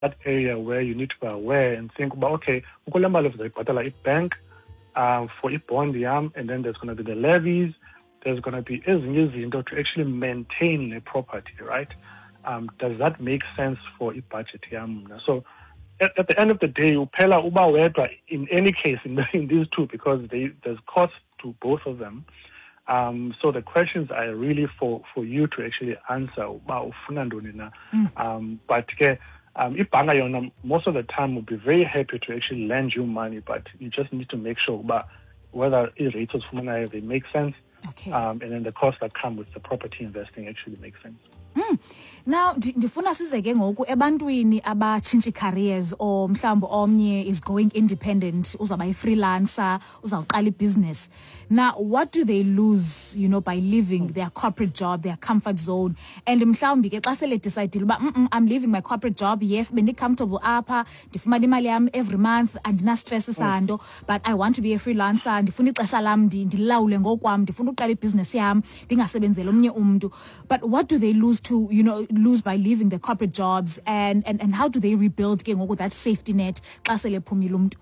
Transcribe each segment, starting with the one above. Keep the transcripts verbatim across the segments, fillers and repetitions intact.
that area where you need to be aware and think about, okay, ukule mali uzoyibhatala ibank um, for i-bond yam, and then there's going to be the levies, there's going to be ezinye izinto to actually maintain the property, right? Um, does that make sense for i-budget yam? So at, at the end of the day, uphela uba wedwa in any case in, the, in these two, because they, there's cost to both of them. Um, so the questions are really for, for you to actually answer. Mm. Um, but um, ibhanga yona, most of the time will be very happy to actually lend you money, but you just need to make sure about whether rates they make sense, okay. um, and then the costs that come with the property investing actually make sense. Mm. Now ndifuna size ke ngoku ebantwini abatshintsha careers, or mhlawumbe omnye is going independent, uzaba yi-freelancer, uzawuqala i-business. Now what do they lose, you know, by leaving their corporate job, their comfort zone? And mhlawumbe ke xa sele decide uba I'm leaving my corporate job, yes bendi comfortable apha, ndifumana imali yam every month, andina stress sando, but I want to be a freelancer, ndifuna ixesha lam ndilawule ngokwam, ndifuna uqala i-business yam ndingasebenzeli omnye umntu. But what do they lose to, you know, lose by leaving their corporate jobs, and and, and how do they rebuild ke ngoku that safety net xa sele phumile umntu?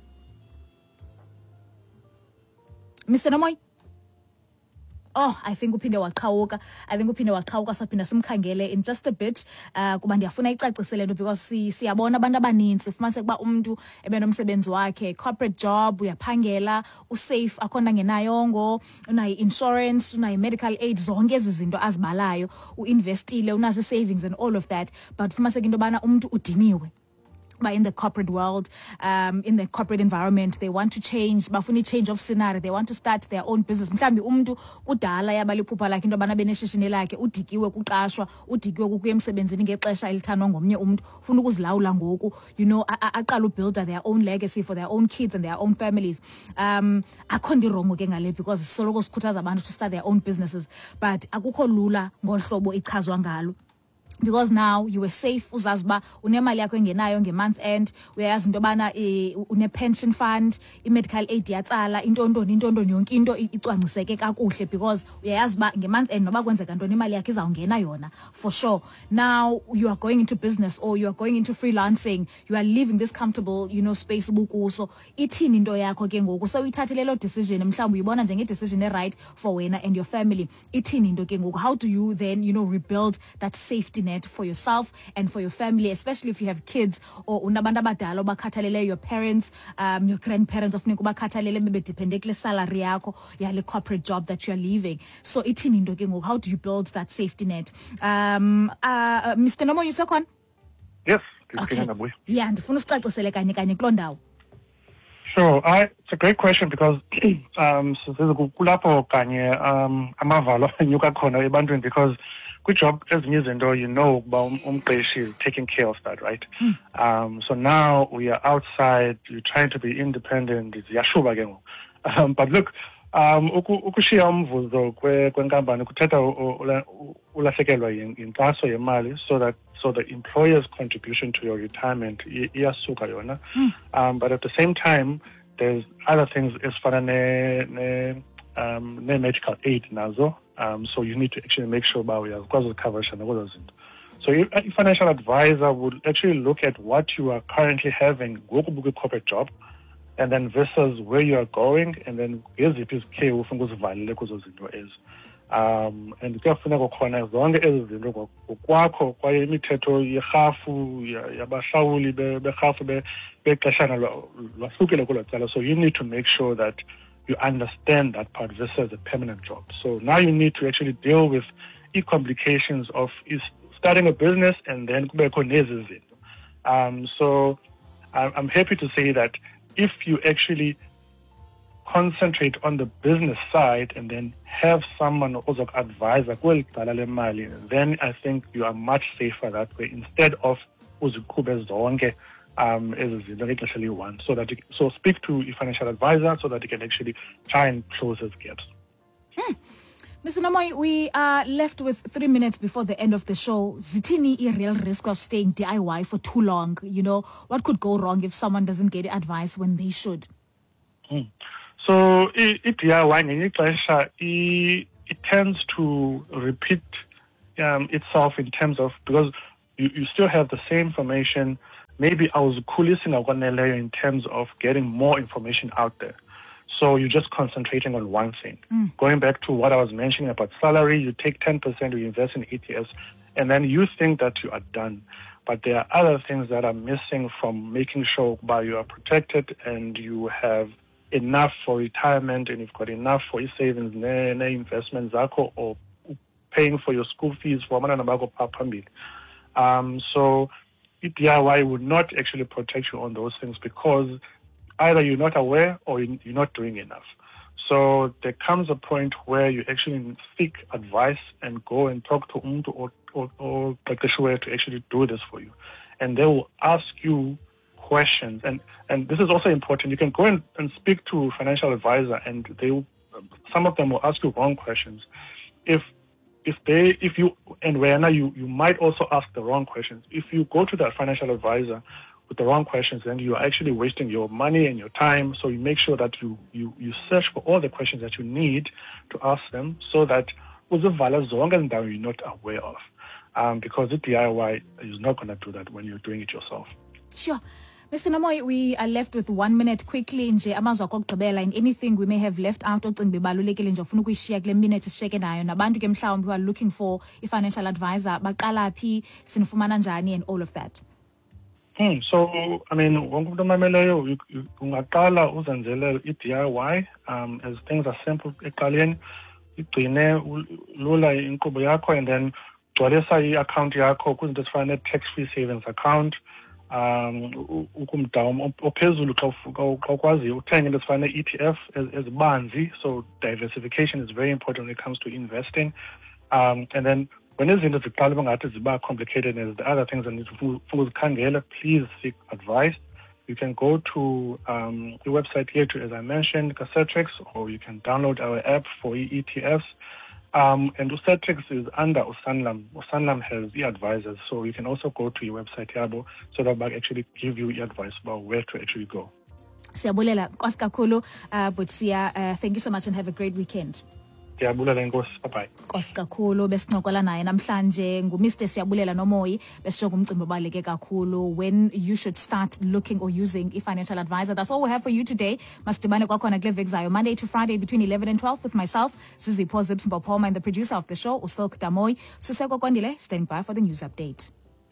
Mister Nomoy? Oh, I think uphinde waqhawuka. I think uphinde waqhawuka, saphinda simkhangele in just a bit. Uh kuba ndiyafuna icacisele nto, because si siyabona abantu abaninzi ufumanise kuba umuntu ebenomsebenzi wakhe, corporate job, uyaphangela, usafe, akhona ngenayongo, unayo insurance, unayo medical aid, zonke ezi zinto azibalayo, uinvestile, unazo savings and all of that, but ufumanise into bana umuntu udiniwe. But in the corporate world, um, in the corporate environment, they want to change, bafuni change of scenario, they want to start their own business. Mhlambi umntu kudala yabali phupha lakhe into bana beneshishini lakhe, udikiwe kuqashwa, udikiwe kukuya emsebenzini ngexesha elithandwa ngomnye umntu, ufuna ukuzilawula ngoku, you know, aqala ubuilda their own legacy for their own kids and their own families. Um, akho nto irongo ke ngale, because soloko sikhuthaza abantu to start their own businesses, but akukho lula ngolhlobo ichazwa ngalo. Because now you were safe, uzazba unemali yakho engenayo nge-month end, uyayazi into bana une-pension fund, i-medical aid yatsala, into ntoni into ntoni yonke into icwangciseke kakuhle, because uyayazi uba nge-month end noba kwenzeka ntoni imali yakho izawungena yona for sure. Now you are going into business, or you are going into freelancing, you are leaving this comfortable, you know, space ubukuso. Ithini into yakho ke ngoku? So uyithathile lo decision, mhlawumbe uyibona njenge-decision e-right for wena and your family. Ithini into ke ngoku? How do you then, you know, rebuild that safety net for yourself and for your family, especially if you have kids, or unabantu abadala obakhathalele, your parents, um, your grandparents, ofuneka ubakhathalele bebedepende kule salary yakho yale corporate job that you are leaving. So ithini into ke ngoku? How do you build that safety net? Um, uh, Mister Nomo, you second? Yes. Okay. Yeah, ndifuna usicacisele kanye kanye kuloo ndawo. Sure, I, it's a great question, because um, kulapho kanye um amavalo anyuka khona ebantwini, because good job as izinto, you know, umqeshi is taking care of that, right? Mm. Um, so now we are outside, you're trying to be independent, ziyashuba ke ngoku. Um, but look, um, ukushiya umvuzo kwenkampani kuthetha ulahlekelwa yinkxaso yemali, so that so the employer's contribution to your retirement iyasuka yona. Mm. Um, but at the same time, there's other things ezifana ne ne um ne medical aid nazo. Um, so you need to actually make sure about your coverage and all those things. So a financial advisor would actually look at what you are currently having, go to a corporate job, and then versus where you are going, and then here's the piece K is. Um, and kuyafuneka khona zonke ezi zinto kwakho kwaye imithetho yerhafu yabahlawuli berhafu bexeshana lwahlukile kuloo cala. So you need to make sure that you understand that part versus a permanent job. So now you need to actually deal with the complications of is starting a business and then kubekho nezi zinto. Um, so I'm happy to say that if you actually concentrate on the business side and then have someone also advise, then I think you are much safer that way, instead of uzikube zonke um as one. So that you, so speak to a financial advisor so that you can actually try and close those gaps. Hmm. Mister Nomoy, we are left with three minutes before the end of the show. Zitini a real risk of staying D I Y for too long? You know, what could go wrong if someone doesn't get advice when they should? Hmm. So I D I Y it tends to repeat um, itself in terms of, because you, you still have the same information, maybe I was kulising in terms of getting more information out there. So you're just concentrating on one thing. Mm. Going back to what I was mentioning about salary, you take ten percent, you invest in E T Fs, and then you think that you are done. But there are other things that are missing from making sure that you are protected and you have enough for retirement and you've got enough for your savings, ne, ne investments, or paying for your school fees for um So D I Y would not actually protect you on those things because either you're not aware or you're not doing enough. So there comes a point where you actually seek advice and go and talk to umuntu or or, or to actually do this for you. And they will ask you questions. And, and this is also important. You can go and, and speak to a financial advisor and they will, some of them will ask you wrong questions. If if they if you and when you, you might also ask the wrong questions. If you go to that financial advisor with the wrong questions, then you are actually wasting your money and your time. So you make sure that you, you, you search for all the questions that you need to ask them so that you're not aware of. Um, because the D I Y is not going to do that when you're doing it yourself. Sure. Mister Nomoy, we are left with one minute quickly nje amazwi akugqibela and anything we may have left out ocinga bebalulekile nje ufuna ukuyishiya kule minute sisheke nayo nabantu ke mhlawumbi who are looking for a financial advisor baqala phi sinifumana njani and all of that. Hmm, so I mean wonke umuntu omameleyo ungaqala uzenzele i-D I Y um as things are simple eqaleni igcine lula inkqubo yakho and then gcwalisa i-account yakho kwizinto ezifana ne-tax-free savings account um ukumda ophezulu xa ukwaziyo uthenga into ezifana ne-E T F ezibanzi. So diversification is very important when it comes to investing, um and then when izinto ziqala bangathi ziba complicated and the other things that need to uzikhangela, please seek advice. You can go to um the website here to, as I mentioned, Casetrix, or you can download our app for E T Fs. Um, and Casetrix is under Sanlam. Sanlam has e-advisors, so you can also go to your website, Yabo, so that will actually give you e-advice about where to actually go. Siyabulela, Nkosi kakhulu, uh, Butsiya, uh, thank you so much and have a great weekend. Siyabulela Nkosi, bye-bye. Nkosi kakhulu, besincokola naye namhlanje ngu-Mister Siyabulela Nomoyi, besishoka umcimbi obaluleke kakhulu when you should start looking or using a financial advisor. That's all we have for you today. Masdibane kwakhona kule veki zayo, Monday to Friday between eleven and twelve with myself, Sizipho Zips Mbopoma, and the producer of the show, Usilk Damoy. Siseko Kondile, standing by for the news update.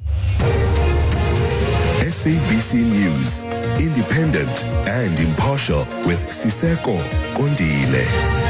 S A B C News, independent and impartial with Siseko Kondile.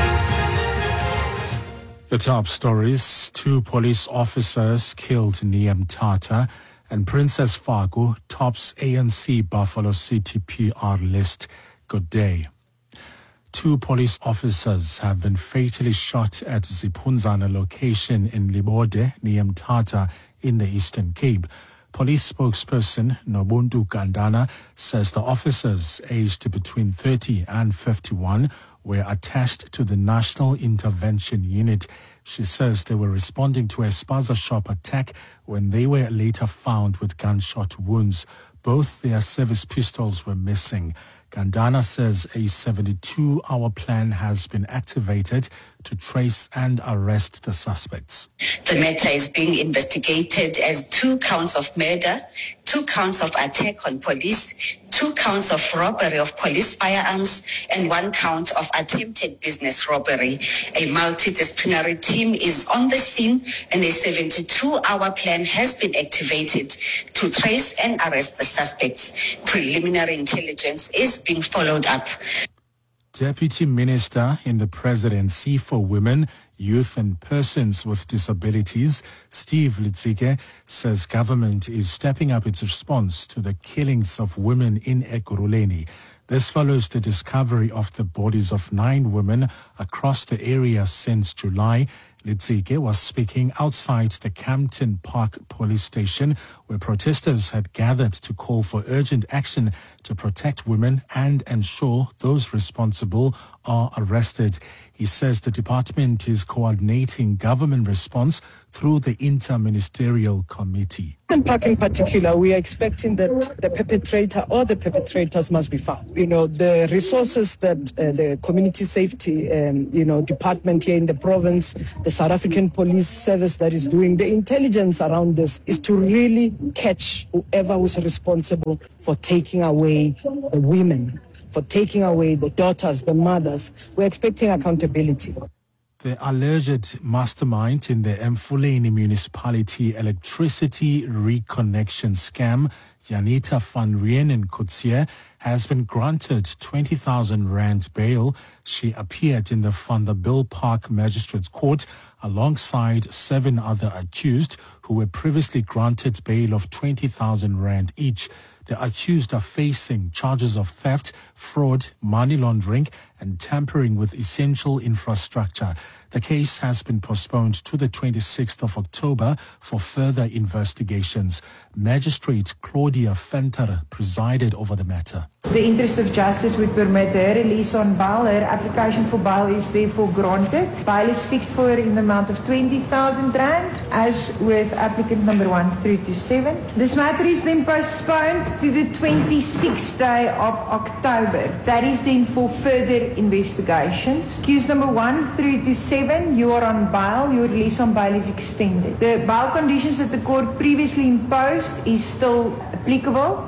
The top stories: two police officers killed near Mthatha, and Princess Faku tops A N C Buffalo City P R list. Good day. Two police officers have been fatally shot at Zipunzana location in Libode, near Mthatha, in the Eastern Cape. Police spokesperson Nobuntu Gandana says the officers, aged between thirty and fifty-one, were attached to the National Intervention Unit. She says they were responding to a spaza shop attack when they were later found with gunshot wounds. Both their service pistols were missing. Gandana says a seventy-two hour plan has been activated to trace and arrest the suspects. The matter is being investigated as two counts of murder, two counts of attack on police, two counts of robbery of police firearms, and one count of attempted business robbery. A multidisciplinary team is on the scene and a seventy-two hour plan has been activated to trace and arrest the suspects. Preliminary intelligence is being followed up. Deputy Minister in the Presidency for Women, Youth and Persons with Disabilities, Steve Litsike, says government is stepping up its response to the killings of women in Ekurhuleni. This follows the discovery of the bodies of nine women across the area since July. Litsike was speaking outside the Campton Park police station, where protesters had gathered to call for urgent action to protect women and ensure those responsible are arrested. He says the department is coordinating government response through the Inter-Ministerial Committee. In Park in particular, we are expecting that the perpetrator or the perpetrators must be found. You know, the resources that uh, the community safety, um, you know, department here in the province, the South African Police Service that is doing the intelligence around this is to really catch whoever was responsible for taking away the women, for taking away the daughters, the mothers. We're expecting accountability. The alleged mastermind in the Emfuleni municipality electricity reconnection scam, Janita van Rienen Coetzee, has been granted twenty thousand rand bail. She appeared in the Vanderbilt Magistrates Court alongside seven other accused who were previously granted bail of twenty thousand rand each. The accused are facing charges of theft, fraud, money laundering, and tampering with essential infrastructure. The case has been postponed to the twenty-sixth of October for further investigations. Magistrate Claudia Venter presided over the matter. The interest of justice would permit her release on bail. Her application for bail is therefore granted. Bail is fixed for her in the amount of twenty thousand rand, as with applicant number one through to seven. This matter is then postponed to the twenty-sixth day of October. That is then for further investigations. Accused number one through to seven, you are on bail. Your release on bail is extended. The bail conditions that the court previously imposed is still applicable.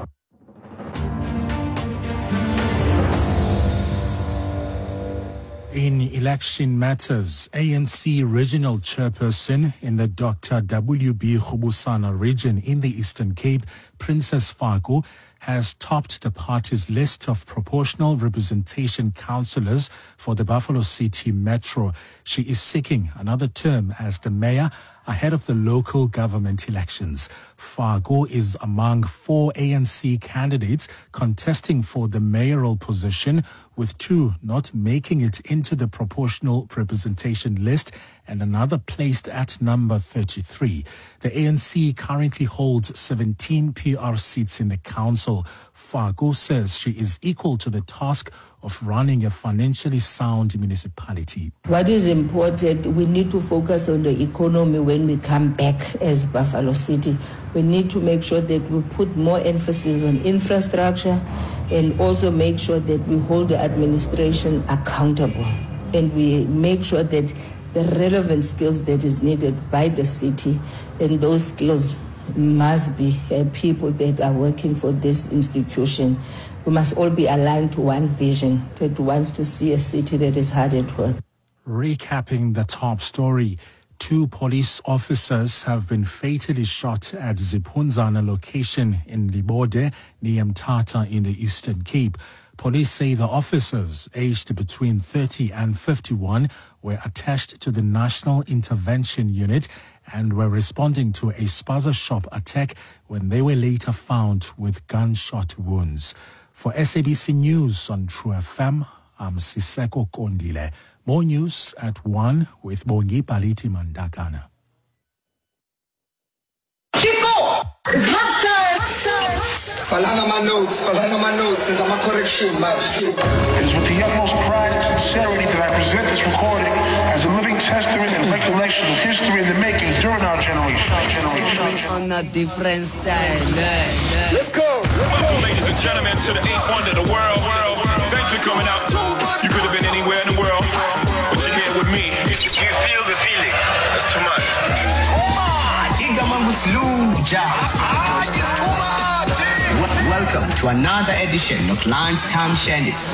In election matters, A N C regional chairperson in the Doctor W B Khubusana region in the Eastern Cape, Princess Faku, has topped the party's list of proportional representation councillors for the Buffalo City Metro. She is seeking another term as the mayor ahead of the local government elections. Faku is among four A N C candidates contesting for the mayoral position, with two not making it into the proportional representation list and another placed at number thirty-three. The A N C currently holds seventeen P R seats in the council. Faku says she is equal to the task of running a financially sound municipality. What is important, we need to focus on the economy when we come back as Buffalo City. We need to make sure that we put more emphasis on infrastructure and also make sure that we hold the administration accountable, and we make sure that the relevant skills that is needed by the city, and those skills must be uh, people that are working for this institution. We must all be aligned to one vision that wants to see a city that is hard at work. Recapping the top story, two police officers have been fatally shot at Zipunzana location in Libode, near Mthatha in the Eastern Cape. Police say the officers, aged between thirty and fifty-one, were attached to the National Intervention Unit and were responding to a spaza shop attack when they were later found with gunshot wounds. For S A B C News on True F M, I'm Siseko Kondile. More news at one with Bongi Paliti Mandakana. Chico! It's lunchtime! Falanga my notes, falanga my notes, there's a correction, man. It is with the utmost pride and sincerity that I present this recording as a living testament and recollection of history in the making during our generation. On a different style. Let's go! Welcome, ladies and gentlemen, to the eighth wonder of the world. world, world. Thanks for coming out. You could have been anywhere in the world, but you're here with me. You feel the feeling. That's too much. Welcome to another edition of Lunchtime Shennis.